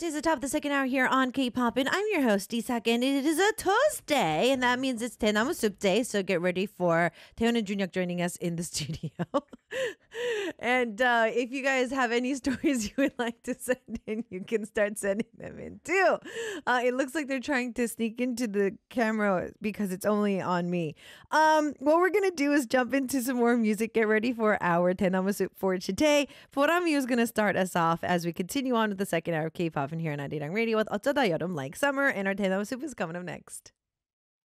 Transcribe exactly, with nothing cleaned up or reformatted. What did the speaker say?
Today's the top of the second hour here on K-Pop, and I'm your host, Isak, and it is a Tuesday, and that means it's Tenamu Soup Day, so get ready for Taeyeon and Junhyuk joining us in the studio. And uh, if you guys have any stories you would like to send in, you can start sending them in too. Uh, it looks like they're trying to sneak into the camera because it's only on me. Um, what we're going to do is jump into some more music. Get ready for our Tenamu Soup for today. Boramyu is going to start us off as we continue on with the second hour of K-Pop and here on Arirang Radio with 어쩌다 여름 like summer, and our Tenamu Soup is coming up next.